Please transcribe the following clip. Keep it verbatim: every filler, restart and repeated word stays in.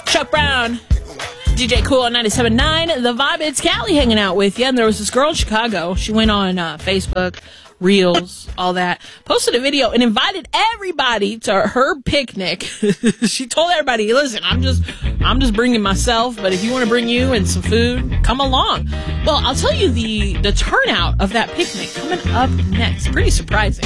Chuck Brown, D J Cool on ninety-seven point nine. The Vibe, it's Callie hanging out with you. And there was this girl in Chicago. She went on uh, Facebook, Reels, all that, posted a video and invited everybody to her picnic. She told everybody, listen, I'm just, I'm just bringing myself, but if you want to bring you and some food, come along. Well, I'll tell you the, the turnout of that picnic coming up next. Pretty surprising.